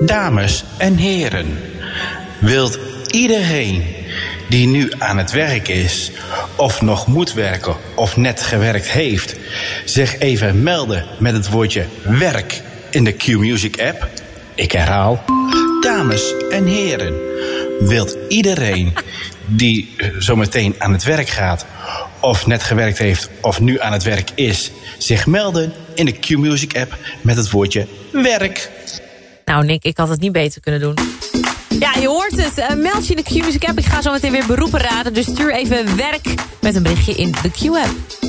Dames en heren, wilt iedereen die nu aan het werk is, of nog moet werken, of net gewerkt heeft, zich even melden met het woordje werk in de Q-Music app? Ik herhaal, dames en heren, wilt iedereen die zometeen aan het werk gaat, of net gewerkt heeft, of nu aan het werk is, zich melden in de Q-Music app met het woordje werk? Nou Nick, ik had het niet beter kunnen doen. Ja, je hoort het. Meld je in de Q-Music app. Ik ga zo meteen weer beroepen raden. Dus stuur even werk met een berichtje in de Q-app.